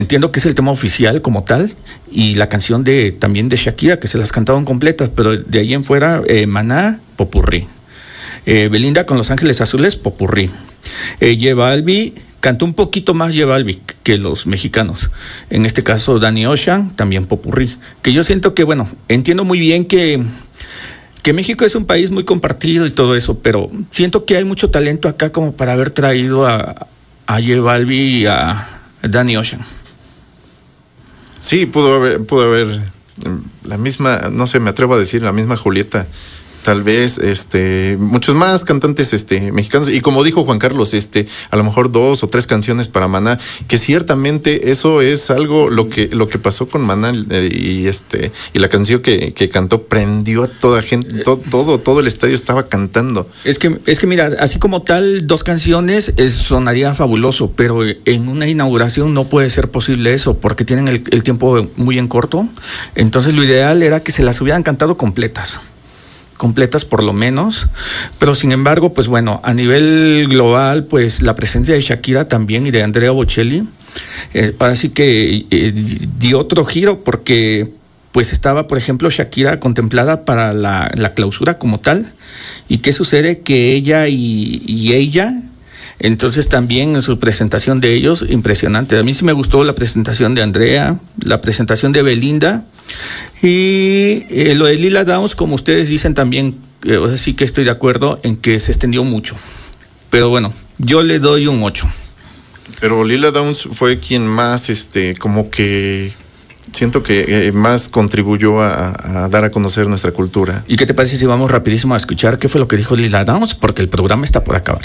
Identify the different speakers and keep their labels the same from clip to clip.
Speaker 1: entiendo que es el tema oficial como tal, y la canción también de Shakira, que se las cantaron completas, pero de ahí en fuera, Maná, popurrí. Belinda con Los Ángeles Azules, popurrí. J Balvin cantó un poquito más J Balvin que los mexicanos. En este caso, Danny Ocean, también popurrí. Que yo siento que, bueno, entiendo muy bien que México es un país muy compartido y todo eso, pero siento que hay mucho talento acá como para haber traído a J Balvin y a Danny Ocean.
Speaker 2: Sí, pudo haber la misma, no sé, me atrevo a decir, la misma Julieta. Tal vez muchos más cantantes mexicanos, y como dijo Juan Carlos, a lo mejor 2 o 3 canciones para Maná, que ciertamente eso es algo lo que pasó con Maná, y la canción que cantó prendió a toda gente, todo el estadio estaba cantando.
Speaker 1: Es que mira, así como tal, 2 canciones sonaría fabuloso, pero en una inauguración no puede ser posible eso, porque tienen el tiempo muy en corto. Entonces lo ideal era que se las hubieran cantado completas por lo menos, pero sin embargo, pues bueno, a nivel global, pues la presencia de Shakira también y de Andrea Bocelli, así que dio otro giro, porque pues estaba, por ejemplo, Shakira contemplada para la clausura como tal, y ¿qué sucede? Que ella y ella, entonces también en su presentación de ellos, impresionante. A mí sí me gustó la presentación de Andrea, la presentación de Belinda, y lo de Lila Downs, como ustedes dicen también, sí que estoy de acuerdo en que se extendió mucho. Pero bueno, yo le doy un 8.
Speaker 2: Pero Lila Downs fue quien más, como que siento que más contribuyó a dar a conocer nuestra cultura.
Speaker 1: ¿Y qué te parece si vamos rapidísimo a escuchar qué fue lo que dijo Lila Downs? Porque el programa está por acabar.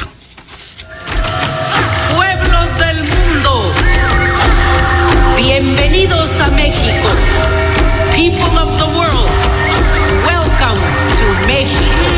Speaker 3: Pueblos del mundo, bienvenidos a México. People of the world, welcome to México.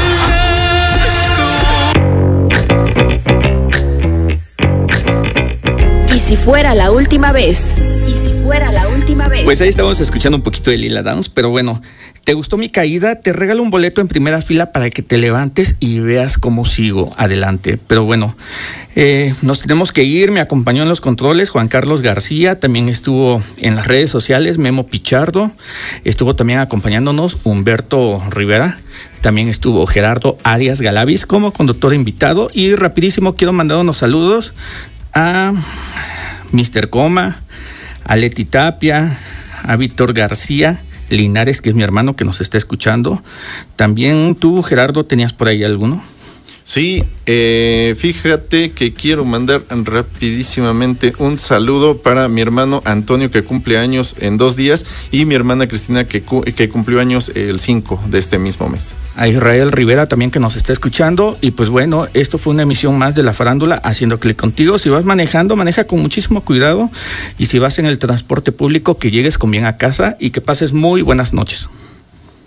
Speaker 4: Y si fuera la última vez.
Speaker 1: Pues ahí estábamos escuchando un poquito de Lila Downs, pero bueno, ¿te gustó mi caída? Te regalo un boleto en primera fila para que te levantes y veas cómo sigo adelante. Pero bueno, nos tenemos que ir. Me acompañó en los controles Juan Carlos García, también estuvo en las redes sociales Memo Pichardo, estuvo también acompañándonos Humberto Rivera, también estuvo Gerardo Arias Galavis como conductor invitado. Y rapidísimo quiero mandar unos saludos a Mr. Coma, a Leti Tapia, a Víctor García Linares, que es mi hermano que nos está escuchando. También tú, Gerardo, ¿tenías por ahí alguno?
Speaker 2: Sí, fíjate que quiero mandar rapidísimamente un saludo para mi hermano Antonio, que cumple años en 2 días, y mi hermana Cristina, que cumplió años el 5 de este mismo mes.
Speaker 1: A Israel Rivera también, que nos está escuchando. Y pues bueno, esto fue una emisión más de La Farándula, haciendo clic contigo. Si vas manejando, maneja con muchísimo cuidado, y si vas en el transporte público, que llegues con bien a casa y que pases muy buenas noches.